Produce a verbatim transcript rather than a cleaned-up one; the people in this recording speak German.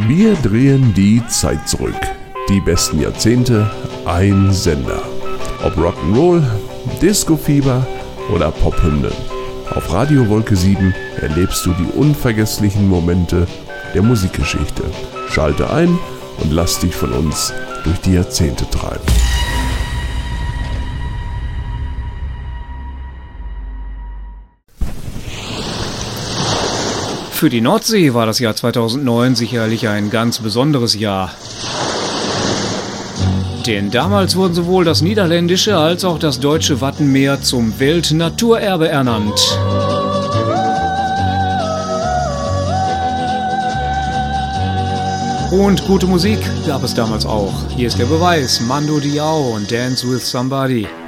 Wir drehen die Zeit zurück. Die besten Jahrzehnte, ein Sender. Ob Rock'n'Roll, Disco-Fieber oder Pophymnen. Auf Radio Wolke sieben erlebst du die unvergesslichen Momente der Musikgeschichte. Schalte ein und lass dich von uns durch die Jahrzehnte treiben. Für die Nordsee war das Jahr zweitausendneun sicherlich ein ganz besonderes Jahr. Denn damals wurden sowohl das niederländische als auch das deutsche Wattenmeer zum Weltnaturerbe ernannt. Und gute Musik gab es damals auch. Hier ist der Beweis, Mando Diao und Dance with Somebody.